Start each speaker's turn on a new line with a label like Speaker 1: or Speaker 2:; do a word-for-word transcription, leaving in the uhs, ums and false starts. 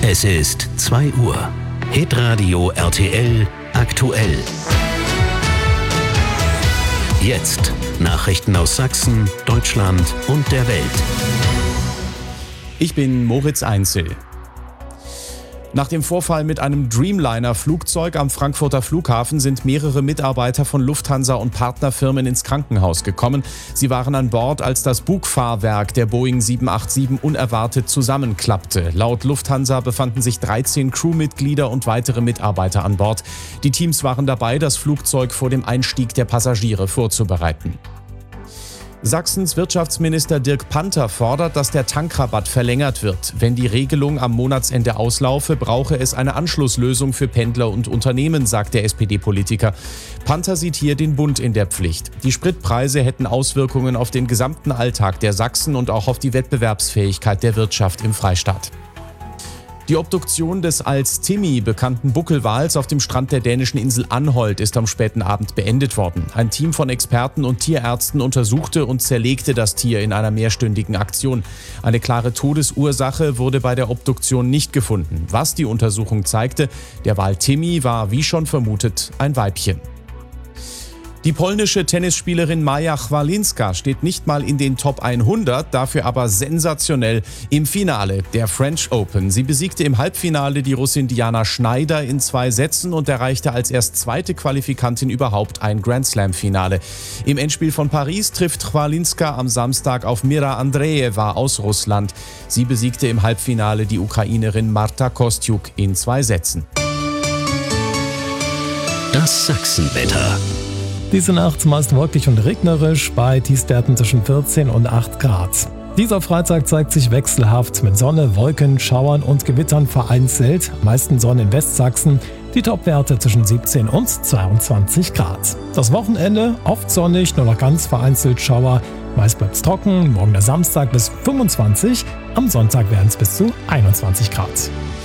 Speaker 1: Es ist zwei Uhr. Hitradio R T L aktuell. Jetzt Nachrichten aus Sachsen, Deutschland und der Welt.
Speaker 2: Ich bin Moritz Einzel. Nach dem Vorfall mit einem Dreamliner-Flugzeug am Frankfurter Flughafen sind mehrere Mitarbeiter von Lufthansa und Partnerfirmen ins Krankenhaus gekommen. Sie waren an Bord, als das Bugfahrwerk der Boeing sieben acht sieben unerwartet zusammenklappte. Laut Lufthansa befanden sich dreizehn Crewmitglieder und weitere Mitarbeiter an Bord. Die Teams waren dabei, das Flugzeug vor dem Einstieg der Passagiere vorzubereiten. Sachsens Wirtschaftsminister Dirk Panther fordert, dass der Tankrabatt verlängert wird. Wenn die Regelung am Monatsende auslaufe, brauche es eine Anschlusslösung für Pendler und Unternehmen, sagt der S P D-Politiker. Panther sieht hier den Bund in der Pflicht. Die Spritpreise hätten Auswirkungen auf den gesamten Alltag der Sachsen und auch auf die Wettbewerbsfähigkeit der Wirtschaft im Freistaat. Die Obduktion des als Timmy bekannten Buckelwals auf dem Strand der dänischen Insel Anholt ist am späten Abend beendet worden. Ein Team von Experten und Tierärzten untersuchte und zerlegte das Tier in einer mehrstündigen Aktion. Eine klare Todesursache wurde bei der Obduktion nicht gefunden. Was die Untersuchung zeigte, der Wal Timmy war wie schon vermutet ein Weibchen. Die polnische Tennisspielerin Maja Chwalinska steht nicht mal in den Top hundert, dafür aber sensationell im Finale der French Open. Sie besiegte im Halbfinale die Russin Diana Schneider in zwei Sätzen und erreichte als erst zweite Qualifikantin überhaupt ein Grand-Slam-Finale. Im Endspiel von Paris trifft Chwalinska am Samstag auf Mira Andreeva aus Russland. Sie besiegte im Halbfinale die Ukrainerin Marta Kostyuk in zwei Sätzen.
Speaker 1: Das Sachsenwetter.
Speaker 3: Diese Nacht meist wolkig und regnerisch bei Tiefstwerten zwischen vierzehn und acht Grad. Dieser Freitag zeigt sich wechselhaft mit Sonne, Wolken, Schauern und Gewittern vereinzelt, meisten Sonne in Westsachsen, die Topwerte zwischen siebzehn und zweiundzwanzig Grad. Das Wochenende oft sonnig, nur noch ganz vereinzelt Schauer, meist bleibt es trocken, morgen der Samstag bis fünfundzwanzig, am Sonntag werden es bis zu einundzwanzig Grad.